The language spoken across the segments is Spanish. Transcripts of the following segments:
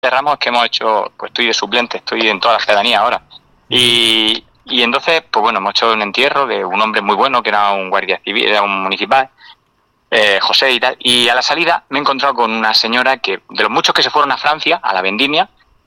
Ramos es que hemos hecho, pues estoy de suplente, estoy en toda la pedanía ahora. Y entonces, pues bueno, hemos hecho un entierro de un hombre muy bueno que era un guardia civil, era un municipal, José y tal. Y a la salida me he encontrado con una señora que, de los muchos que se fueron a Francia, a la vendimia,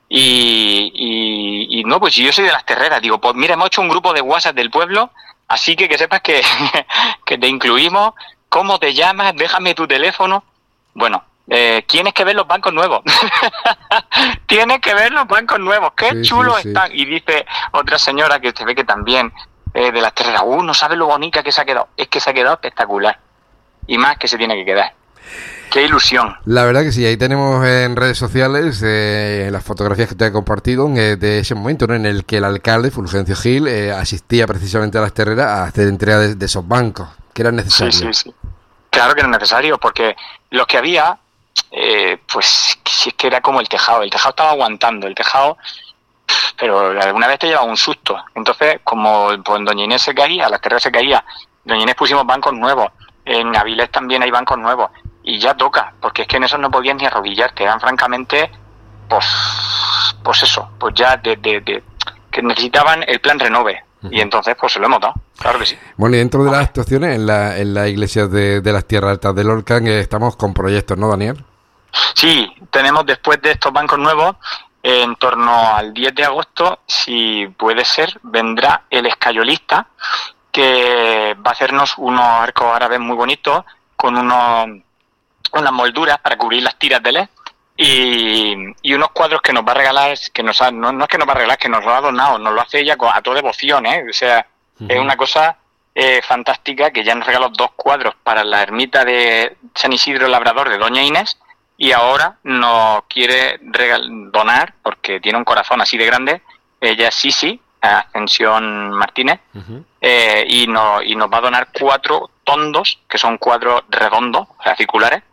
y no, pues yo soy de Las Terreras. Digo, pues mira, hemos hecho un grupo de WhatsApp del pueblo, así que sepas que, que te incluimos. ¿Cómo te llamas? Déjame tu teléfono. Bueno, tienes que ver los bancos nuevos. Tienes que ver los bancos nuevos. Qué chulos están. Y dice otra señora que se ve que también de Las Terreras, no sabes lo bonita que se ha quedado. Es que se ha quedado espectacular. Y más que se tiene que quedar. Qué ilusión. La verdad que sí, ahí tenemos en redes sociales las fotografías que te he compartido de ese momento, ¿no?, en el que el alcalde, Fulgencio Gil, asistía precisamente a Las Terreras a hacer entrega de esos bancos, que eran necesarios. Sí. Claro que era necesario, porque los que había, pues si es que era como el tejado estaba aguantando, el tejado, pero alguna vez te llevaba un susto. Entonces, como pues, Doña Inés se caía, Las Terreras se caía, Doña Inés pusimos bancos nuevos, en Avilés también hay bancos nuevos, y ya toca, porque es que en esos no podías ni arrodillarte, eran francamente, pues eso, pues ya que necesitaban el plan Renove. Y entonces pues se lo hemos dado, claro que sí. Bueno, y dentro de las actuaciones en la iglesia de las Tierras Altas de Lorca estamos con proyectos, ¿no, Daniel? Sí, tenemos después de estos bancos nuevos, en torno al 10 de agosto, si puede ser, vendrá el escayolista, que va a hacernos unos arcos árabes muy bonitos, con unas molduras para cubrir las tiras de LED, y unos cuadros que nos va a regalar, que no es que nos va a regalar, que nos lo ha donado, nos lo hace ella a toda devoción, o sea, es una cosa fantástica, que ya nos regaló 2 cuadros para la ermita de San Isidro Labrador de Doña Inés, y ahora nos quiere donar, porque tiene un corazón así de grande, ella sí, Ascensión Martínez, y nos va a donar 4 tondos, que son cuadros redondos, o sea, circulares,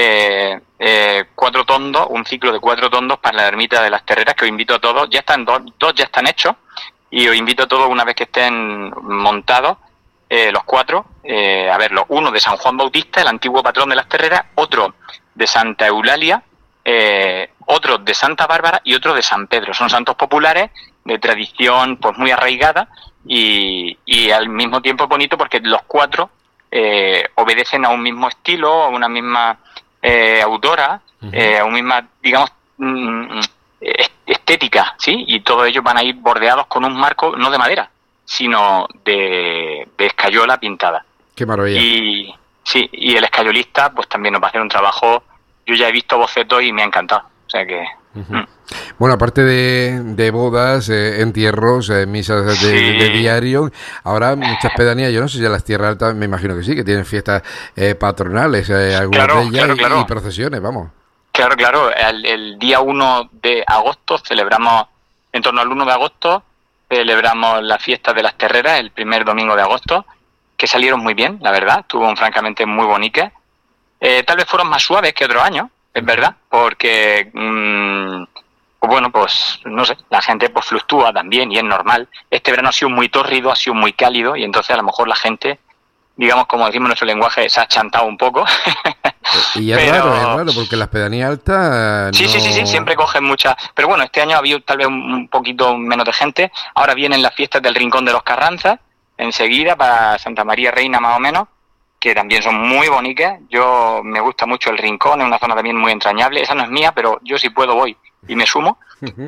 4 tondos, un ciclo de 4 tondos para la ermita de Las Terreras, que os invito a todos, ya están dos ya están hechos, y os invito a todos, una vez que estén montados, los 4, a verlo, uno de San Juan Bautista, el antiguo patrón de Las Terreras, otro de Santa Eulalia, otro de Santa Bárbara y otro de San Pedro. Son santos populares de tradición pues muy arraigada, y al mismo tiempo bonito porque los 4 obedecen a un mismo estilo, a una misma autora, a una misma, digamos, estética, ¿sí? Y todos ellos van a ir bordeados con un marco no de madera, sino de escayola pintada. ¡Qué maravilla! Y sí, y el escayolista pues también nos va a hacer un trabajo. Yo ya he visto bocetos y me ha encantado, o sea que... Bueno, aparte de bodas, entierros, misas de diario, ahora muchas pedanías, yo no sé si a Las Tierras Altas, me imagino que sí, que tienen fiestas patronales, algunas de ellas, claro. Y procesiones, vamos. Claro, el día 1 de agosto celebramos, en torno al 1 de agosto, celebramos la fiesta de Las Terreras, el primer domingo de agosto, que salieron muy bien, la verdad, estuvo francamente muy bonitas. Tal vez fueron más suaves que otros años, es verdad, porque, pues bueno, pues no sé, la gente pues fluctúa también y es normal. Este verano ha sido muy tórrido, ha sido muy cálido, y entonces a lo mejor la gente, digamos, como decimos en nuestro lenguaje, se ha achantado un poco. Y es raro, porque las pedanías altas... Sí, siempre cogen muchas. Pero bueno, este año ha habido tal vez un poquito menos de gente. Ahora vienen las fiestas del Rincón de los Carranzas, enseguida, para Santa María Reina más o menos, que también son muy bonitas. Yo me gusta mucho el Rincón, es una zona también muy entrañable. Esa no es mía, pero yo si puedo voy y me sumo.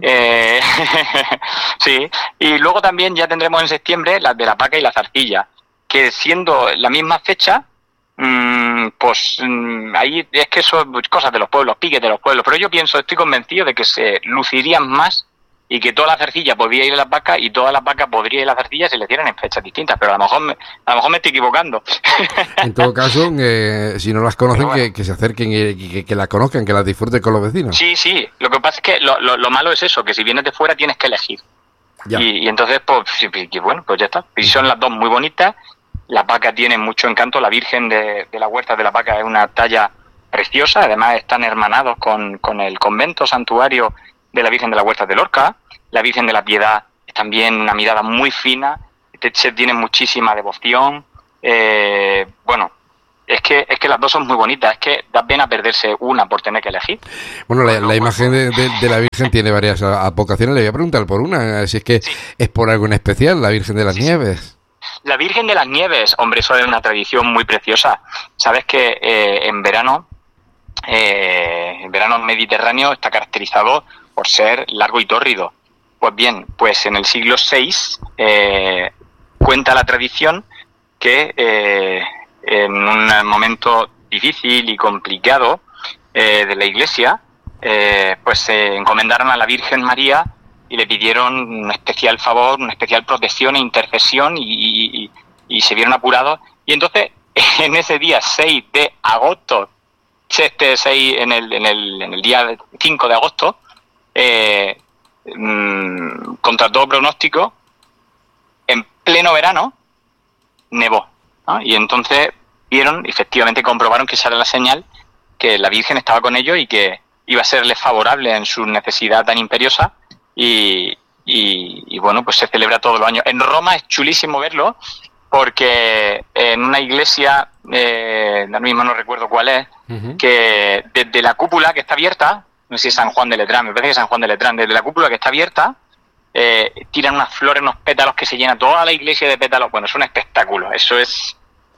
Sí, y luego también ya tendremos en septiembre las de la Paca y la Zarcilla, que siendo la misma fecha, ahí es que son cosas de los pueblos, piques de los pueblos, pero yo estoy convencido de que se lucirían más, y que toda la zarcilla podría ir a las vacas y todas las vacas podría ir a las zarcillas si le dieran en fechas distintas, pero a lo mejor me estoy equivocando. En todo caso, si no las conocen, bueno, que se acerquen y que las conozcan, que las disfruten con los vecinos. Sí, lo que pasa es que lo malo es eso, que si vienes de fuera tienes que elegir. Y entonces, pues bueno, pues ya está. Y son las dos muy bonitas. Las vacas tienen mucho encanto. La Virgen de la Huerta de la Vaca es una talla preciosa. Además están hermanados con el convento santuario de la Virgen de la Huerta de Lorca. La Virgen de la Piedad es también una mirada muy fina. Tiene muchísima devoción. es que las dos son muy bonitas, es que da pena perderse una por tener que elegir. Bueno, la imagen de la Virgen tiene varias advocaciones. Le voy a preguntar por una, si es que es por algo en especial, la Virgen de las Nieves. La Virgen de las Nieves, hombre, eso es una tradición muy preciosa. Sabes que en verano mediterráneo está caracterizado por ser largo y tórrido. Pues bien, pues en el siglo VI cuenta la tradición que en un momento difícil y complicado de la Iglesia, pues se encomendaron a la Virgen María y le pidieron un especial favor, una especial protección e intercesión y se vieron apurados. Y entonces, en ese día 6 de agosto, en el día 5 de agosto, contra todo pronóstico, en pleno verano, nevó, ¿no? Y entonces efectivamente comprobaron que esa era la señal, que la Virgen estaba con ellos y que iba a serles favorable en su necesidad tan imperiosa. Y bueno, pues se celebra todos los años. En Roma es chulísimo verlo, porque en una iglesia, ahora mismo no recuerdo cuál es, que desde la cúpula que está abierta, no sé si es San Juan de Letrán, me parece que es San Juan de Letrán, desde la cúpula que está abierta, tiran unas flores, unos pétalos que se llena toda la iglesia de pétalos. Bueno, es un espectáculo, eso es...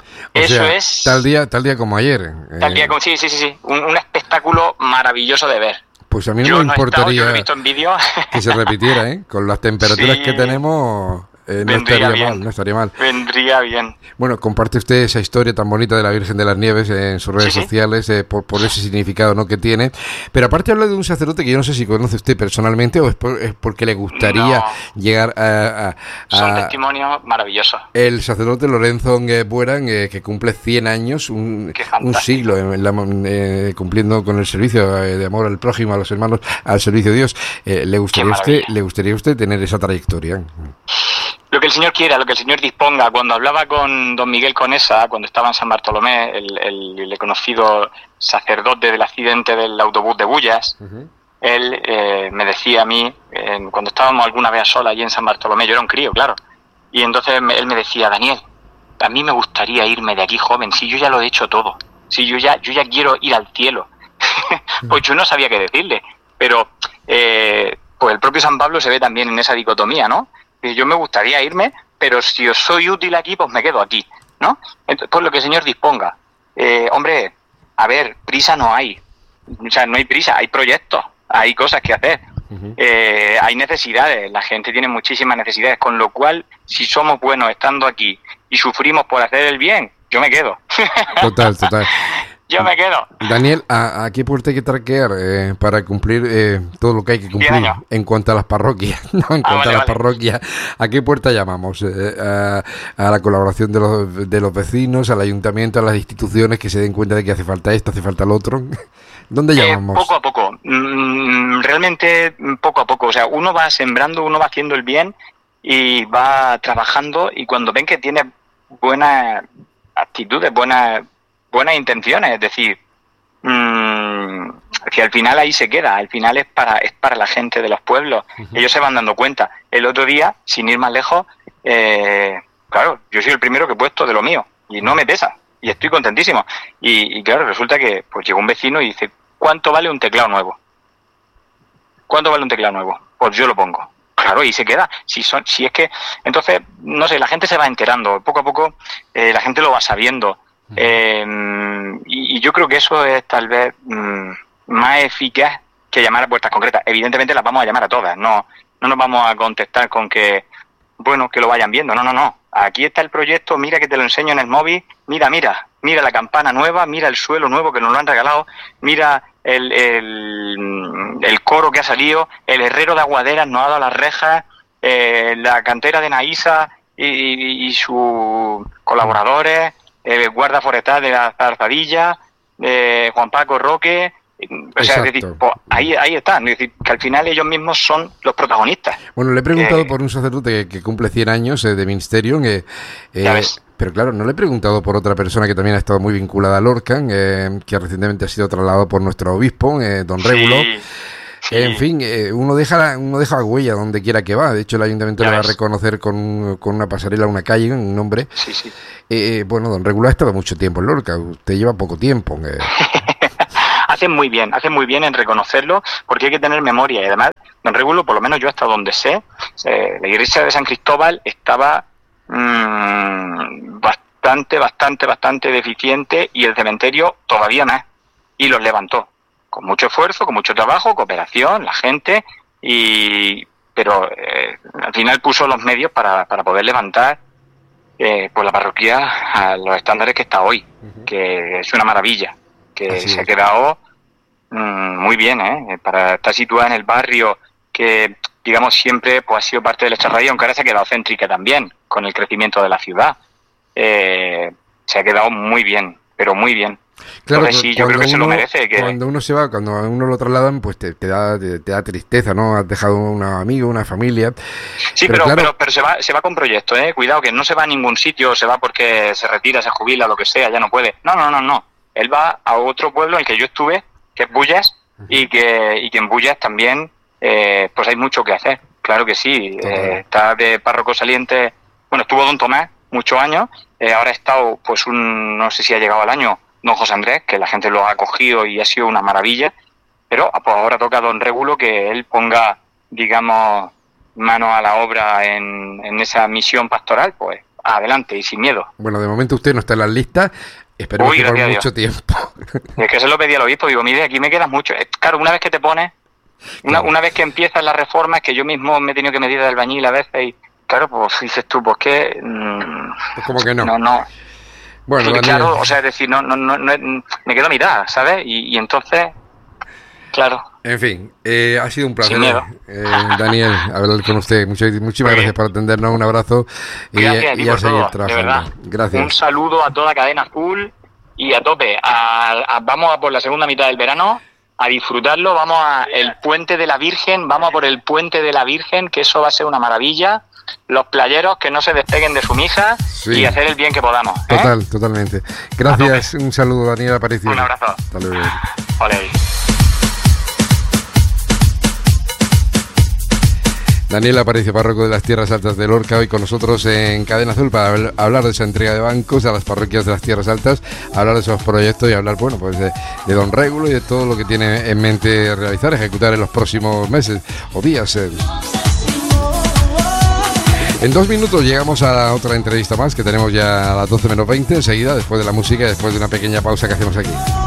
Tal día como ayer. Tal día como, sí. Un espectáculo maravilloso de ver. Pues a mí no me importaría yo lo he visto en vídeo. Que se repitiera, ¿eh? Con las temperaturas que tenemos, no estaría mal. Vendría bien. Bueno, comparte usted esa historia tan bonita de la Virgen de las Nieves en sus redes sociales, por ese significado, ¿no?, que tiene. Pero aparte habla de un sacerdote que yo no sé si conoce usted personalmente o es porque le gustaría llegar a... Son testimonios maravillosos. El sacerdote Lorenzo Bueran, que cumple 100 años, un siglo cumpliendo con el servicio de amor al prójimo, a los hermanos, al servicio de Dios. ¿Le gustaría a usted tener esa trayectoria? Lo que el Señor quiera, lo que el Señor disponga. Cuando hablaba con don Miguel Conesa, cuando estaba en San Bartolomé, el conocido sacerdote del accidente del autobús de Bullas, él me decía a mí, cuando estábamos alguna vez a solas allí en San Bartolomé, yo era un crío, claro, y entonces él me decía: Daniel, a mí me gustaría irme de aquí joven, si yo ya lo he hecho todo, si yo ya quiero ir al cielo. Pues yo no sabía qué decirle, pero pues el propio San Pablo se ve también en esa dicotomía, ¿no? Yo me gustaría irme, pero si os soy útil aquí, pues me quedo aquí, ¿no? Entonces, pues lo que el Señor disponga. Hombre, a ver, prisa no hay. O sea, no hay prisa, hay proyectos, hay cosas que hacer. Hay necesidades, la gente tiene muchísimas necesidades, con lo cual, si somos buenos estando aquí y sufrimos por hacer el bien, yo me quedo. Total. Yo me quedo. Daniel, ¿a qué puerta hay que traquear para cumplir todo lo que hay que cumplir en cuanto a las parroquias? No, en cuanto a las parroquias, ¿a qué puerta llamamos? ¿A la colaboración de los vecinos, al ayuntamiento, a las instituciones que se den cuenta de que hace falta esto, hace falta lo otro? ¿Dónde llamamos? Poco a poco. Realmente poco a poco. O sea, uno va sembrando, uno va haciendo el bien y va trabajando, y cuando ven que tiene buenas actitudes, buenas intenciones, es decir, que al final ahí se queda, al final es para la gente de los pueblos. Ellos se van dando cuenta. El otro día, sin ir más lejos, claro, yo soy el primero que he puesto de lo mío y no me pesa y estoy contentísimo. Y claro, resulta que pues llegó un vecino y dice: ¿cuánto vale un teclado nuevo? ¿Cuánto vale un teclado nuevo? Pues yo lo pongo. Claro, y se queda. Si es que, entonces, no sé, la gente se va enterando. Poco a poco la gente lo va sabiendo. Y yo creo que eso es tal vez más eficaz que llamar a puertas concretas. Evidentemente las vamos a llamar a todas, no nos vamos a contestar con que, bueno, que lo vayan viendo, no. Aquí está el proyecto, mira que te lo enseño en el móvil, mira la campana nueva, mira el suelo nuevo que nos lo han regalado, mira el coro que ha salido, el herrero de Aguaderas nos ha dado las rejas, la cantera de Naísa y sus colaboradores, el guarda forestal de la Zarzadilla, Juan Paco Roque. O sea, es decir, pues ahí están, es decir, que al final ellos mismos son los protagonistas. Bueno, le he preguntado por un sacerdote que cumple 100 años de ministerio, pero claro, no le he preguntado por otra persona que también ha estado muy vinculada al Lorcan, que recientemente ha sido trasladado por nuestro obispo, don Régulo. Sí. En fin, uno deja huella donde quiera que va. De hecho, el ayuntamiento Ya le va a ves. reconocer con una pasarela, una calle, un nombre. Sí, sí. Bueno, don Regulo ha estado mucho tiempo en Lorca. Usted lleva poco tiempo. Hacen muy bien en reconocerlo, porque hay que tener memoria. Y además, don Regulo, por lo menos yo hasta donde sé, la iglesia de San Cristóbal estaba bastante deficiente, y el cementerio todavía más. Y los levantó. Con mucho esfuerzo, con mucho trabajo, cooperación, la gente, pero al final puso los medios para poder levantar pues la parroquia a los estándares que está hoy, que es una maravilla, que Así se ha es. quedado muy bien, para estar situada en el barrio que, digamos, siempre pues ha sido parte del Extrarradio, aunque ahora se ha quedado céntrica también, con el crecimiento de la ciudad. Se ha quedado muy bien, pero muy bien. Claro, Entonces sí, yo creo que se lo merece. Cuando uno se va, cuando a uno lo trasladan, pues te da tristeza, ¿no? Has dejado un amigo, una familia. Sí, pero claro, pero se va con proyecto, cuidado, que no se va a ningún sitio, se va porque se retira, se jubila, lo que sea, ya no puede. No. Él va a otro pueblo en el que yo estuve, que es Bullas, y que en Bullas también pues hay mucho que hacer. Claro que sí. Está de párroco saliente, bueno, estuvo don Tomás muchos años, ahora ha estado, pues no sé si ha llegado al año, don José Andrés, que la gente lo ha acogido y ha sido una maravilla, pero pues ahora toca a don Régulo que él ponga, digamos, mano a la obra en esa misión pastoral, pues adelante y sin miedo. bueno, de momento usted no está en las listas, esperemos que por gracias a mucho tiempo. Es que se lo pedí al obispo, digo, mire, aquí me quedas mucho. Claro, una vez que te pones, una vez que empiezas las reformas, que yo mismo me he tenido que medir de albañil a veces, y claro, pues dices tú, pues que... Pues como que no. No. Bueno, Sí, Daniel, claro, o sea, es decir, no, me quedo a mitad, ¿sabes? Y entonces, claro. en fin, ha sido un placer, Sin miedo. Daniel, hablar con usted. Muchísimas gracias por atendernos, un abrazo Gracias a ti y a por seguir todo, de trabajando. verdad. Gracias. Un saludo a toda Cadena Azul y a tope. Vamos a por la segunda mitad del verano, a disfrutarlo, vamos a el Puente de la Virgen, vamos a por el Puente de la Virgen, que eso va a ser una maravilla. Los playeros que no se despeguen de su mija, Sí. y hacer el bien que podamos. Totalmente. Gracias, un saludo, Daniel Aparicio. Un abrazo. Hasta luego. Ole. Daniel Aparicio, párroco de las Tierras Altas de Lorca, hoy con nosotros en Cadena Azul para hablar de esa entrega de bancos a las parroquias de las Tierras Altas, hablar de esos proyectos y hablar, bueno, pues de don Régulo y de todo lo que tiene en mente realizar, ejecutar en los próximos meses o días. En 2 minutos llegamos a la otra entrevista más que tenemos ya a las 12 menos 20, enseguida, después de la música y después de una pequeña pausa que hacemos aquí.